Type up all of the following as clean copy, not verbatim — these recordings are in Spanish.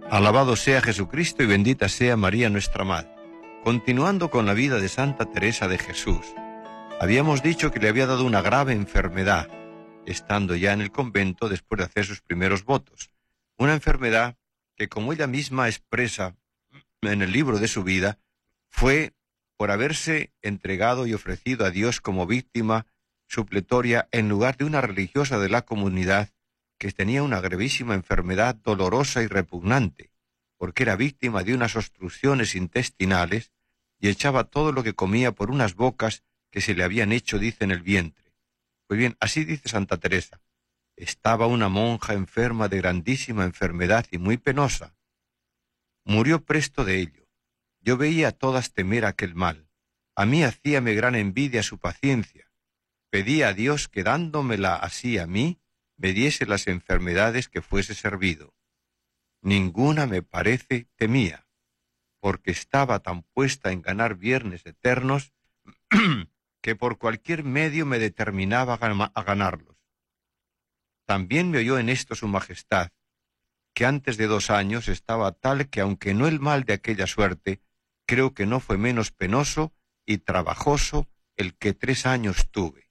Alabado sea Jesucristo y bendita sea María nuestra Madre. Continuando con la vida de Santa Teresa de Jesús, habíamos dicho que le había dado una grave enfermedad, estando ya en el convento después de hacer sus primeros votos. Una enfermedad que, como ella misma expresa en el libro de su vida, fue por haberse entregado y ofrecido a Dios como víctima supletoria en lugar de una religiosa de la comunidad que tenía una gravísima enfermedad dolorosa y repugnante, porque era víctima de unas obstrucciones intestinales y echaba todo lo que comía por unas bocas que se le habían hecho, dice, en el vientre. Pues bien, así dice Santa Teresa. Estaba una monja enferma de grandísima enfermedad y muy penosa. Murió presto de ello. Yo veía a todas temer aquel mal. A mí hacíame gran envidia su paciencia. Pedía a Dios que dándomela así a mí, me diese las enfermedades que fuese servido. Ninguna me parece temía, porque estaba tan puesta en ganar viernes eternos que por cualquier medio me determinaba a ganarlos. También me oyó en esto su majestad, que antes de 2 años estaba tal que, aunque no el mal de aquella suerte, creo que no fue menos penoso y trabajoso el que 3 años tuve.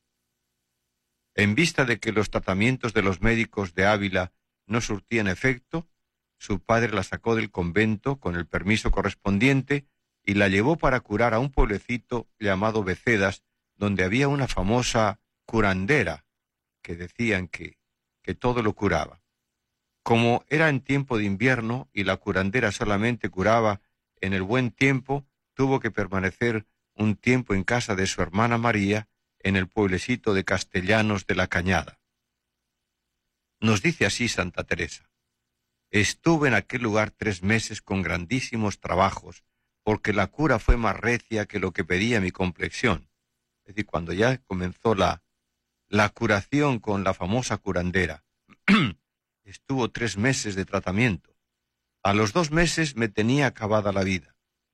En vista de que los tratamientos de los médicos de Ávila no surtían efecto, su padre la sacó del convento con el permiso correspondiente y la llevó para curar a un pueblecito llamado Becedas, donde había una famosa curandera que decían que todo lo curaba. Como era en tiempo de invierno y la curandera solamente curaba en el buen tiempo, tuvo que permanecer un tiempo en casa de su hermana María, en el pueblecito de Castellanos de la Cañada. Nos dice así Santa Teresa: estuve en aquel lugar 3 meses con grandísimos trabajos, porque la cura fue más recia que lo que pedía mi complexión. Es decir, cuando ya comenzó la curación con la famosa curandera, estuvo 3 meses de tratamiento. A los 2 meses me tenía acabada la vida.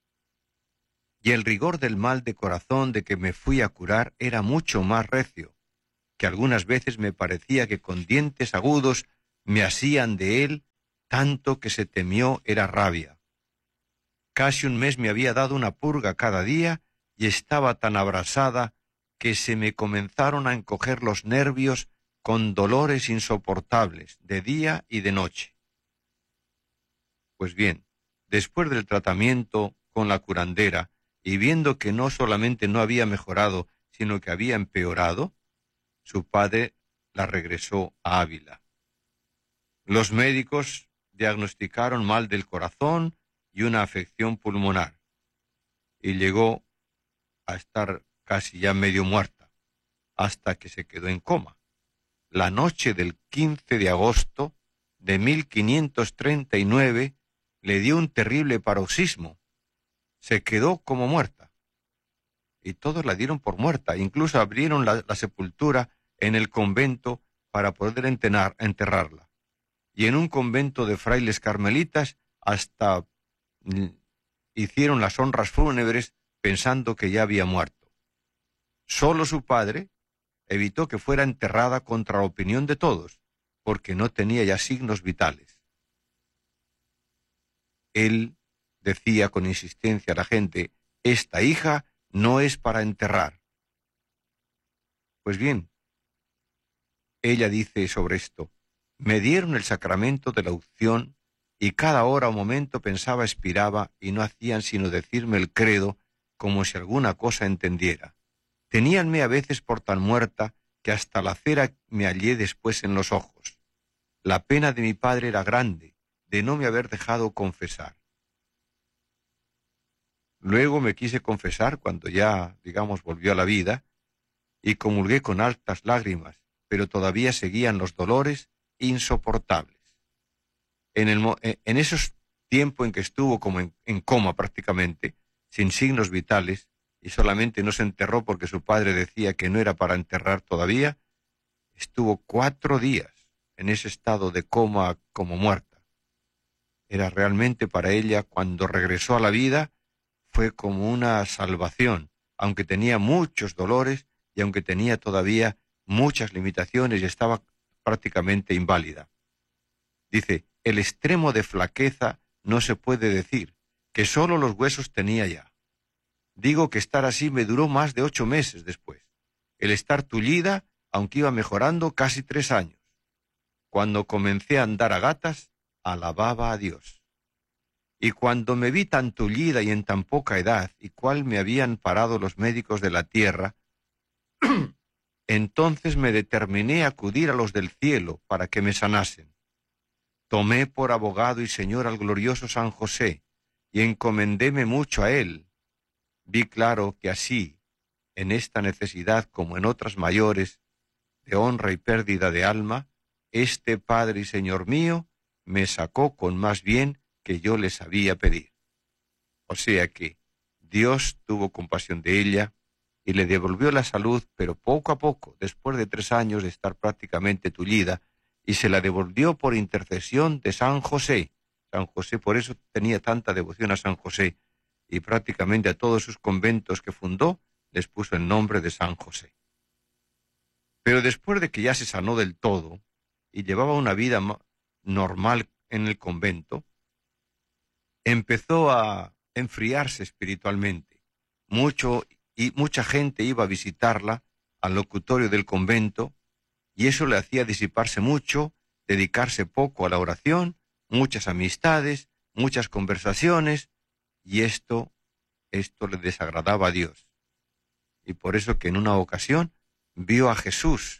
Y el rigor del mal de corazón de que me fui a curar era mucho más recio, que algunas veces me parecía que con dientes agudos me asían de él, tanto que se temió era rabia. Casi 1 mes me había dado una purga cada día y estaba tan abrasada que se me comenzaron a encoger los nervios con dolores insoportables de día y de noche. Pues bien, después del tratamiento con la curandera, y viendo que no solamente no había mejorado, sino que había empeorado, su padre la regresó a Ávila. Los médicos diagnosticaron mal del corazón y una afección pulmonar, y llegó a estar casi ya medio muerta, hasta que se quedó en coma. La noche del 15 de agosto de 1539 le dio un terrible paroxismo. Se quedó como muerta. Y todos la dieron por muerta. Incluso abrieron la sepultura en el convento para poder enterrarla. Y en un convento de frailes carmelitas hasta hicieron las honras fúnebres pensando que ya había muerto. Solo su padre evitó que fuera enterrada contra la opinión de todos, porque no tenía ya signos vitales. Él decía con insistencia a la gente: esta hija no es para enterrar. Pues bien, ella dice sobre esto: me dieron el sacramento de la unción y cada hora o momento pensaba, expiraba, y no hacían sino decirme el credo como si alguna cosa entendiera. Teníanme a veces por tan muerta que hasta la cera me hallé después en los ojos. La pena de mi padre era grande, de no me haber dejado confesar. Luego me quise confesar cuando ya, volvió a la vida, y comulgué con altas lágrimas, pero todavía seguían los dolores insoportables. En esos tiempos en que estuvo como en coma prácticamente, sin signos vitales, y solamente no se enterró porque su padre decía que no era para enterrar todavía, estuvo 4 días en ese estado de coma como muerta. Era realmente para ella, cuando regresó a la vida, fue como una salvación, aunque tenía muchos dolores y aunque tenía todavía muchas limitaciones y estaba prácticamente inválida. Dice: el extremo de flaqueza no se puede decir, que sólo los huesos tenía ya. Digo que estar así me duró más de 8 meses después. El estar tullida, aunque iba mejorando, casi 3 años. Cuando comencé a andar a gatas, alababa a Dios. Y cuando me vi tan tullida y en tan poca edad, y cual me habían parado los médicos de la tierra, entonces me determiné a acudir a los del cielo para que me sanasen. Tomé por abogado y señor al glorioso San José, y encomendéme mucho a él. Vi claro que así, en esta necesidad como en otras mayores, de honra y pérdida de alma, este Padre y Señor mío me sacó con más bien que yo le sabía pedir. O sea que Dios tuvo compasión de ella y le devolvió la salud, pero poco a poco, después de 3 años de estar prácticamente tullida, y se la devolvió por intercesión de San José. San José, por eso tenía tanta devoción a San José, y prácticamente a todos sus conventos que fundó les puso el nombre de San José. Pero después de que ya se sanó del todo y llevaba una vida normal en el convento, empezó a enfriarse espiritualmente. Mucha gente iba a visitarla al locutorio del convento, y eso le hacía disiparse mucho, dedicarse poco a la oración, muchas amistades, muchas conversaciones, y esto le desagradaba a Dios. Y por eso que en una ocasión vio a Jesús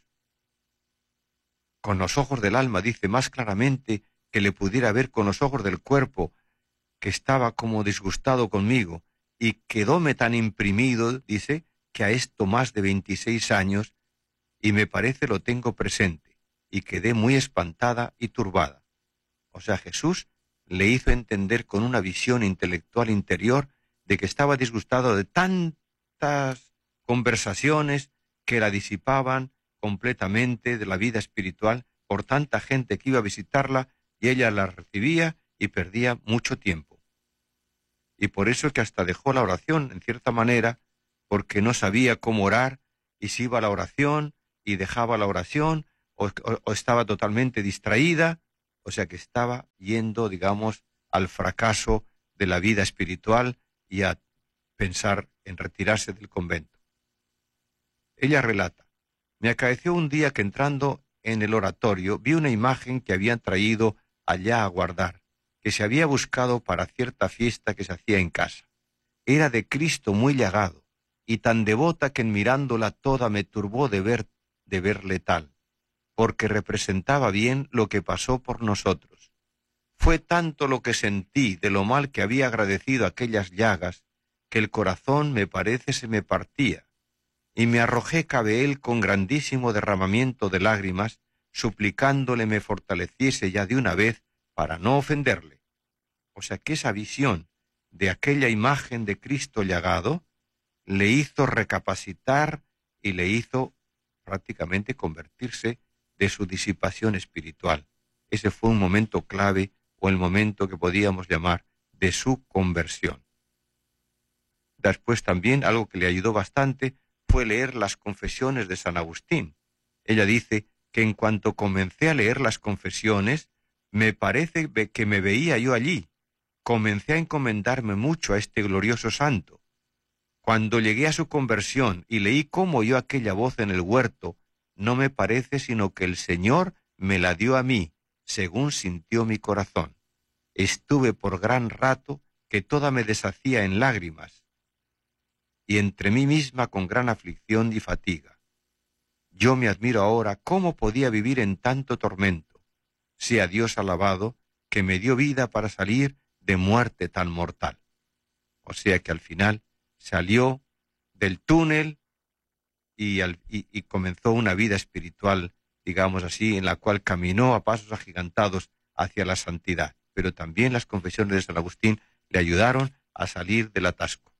con los ojos del alma, dice, más claramente que le pudiera ver con los ojos del cuerpo, que estaba como disgustado conmigo, y quedóme tan imprimido, dice, que a esto más de 26 años, y me parece lo tengo presente, y quedé muy espantada y turbada. O sea, Jesús le hizo entender con una visión intelectual interior de que estaba disgustado de tantas conversaciones que la disipaban completamente de la vida espiritual por tanta gente que iba a visitarla, y ella la recibía y perdía mucho tiempo. Y por eso es que hasta dejó la oración, en cierta manera, porque no sabía cómo orar, y si iba a la oración y dejaba la oración, o estaba totalmente distraída, o sea que estaba yendo, digamos, al fracaso de la vida espiritual y a pensar en retirarse del convento. Ella relata, me acaeció un día que entrando en el oratorio vi una imagen que habían traído allá a guardar, que se había buscado para cierta fiesta que se hacía en casa. Era de Cristo muy llagado, y tan devota que en mirándola toda me turbó de verle tal, porque representaba bien lo que pasó por nosotros. Fue tanto lo que sentí de lo mal que había agradecido aquellas llagas, que el corazón me parece se me partía, y me arrojé cabe él con grandísimo derramamiento de lágrimas, suplicándole me fortaleciese ya de una vez para no ofenderle. O sea que esa visión de aquella imagen de Cristo llagado le hizo recapacitar y le hizo prácticamente convertirse de su disipación espiritual. Ese fue un momento clave, o el momento que podíamos llamar de su conversión. Después también algo que le ayudó bastante fue leer las confesiones de San Agustín. Ella dice que en cuanto comencé a leer las confesiones, me parece que me veía yo allí. Comencé a encomendarme mucho a este glorioso santo. Cuando llegué a su conversión y leí cómo oyó aquella voz en el huerto, no me parece sino que el Señor me la dio a mí, según sintió mi corazón. Estuve por gran rato que toda me deshacía en lágrimas, y entre mí misma con gran aflicción y fatiga. Yo me admiro ahora cómo podía vivir en tanto tormento. Sea Dios alabado, que me dio vida para salir de muerte tan mortal. O sea que al final salió del túnel y comenzó una vida espiritual, digamos así, en la cual caminó a pasos agigantados hacia la santidad. Pero también las confesiones de San Agustín le ayudaron a salir del atasco.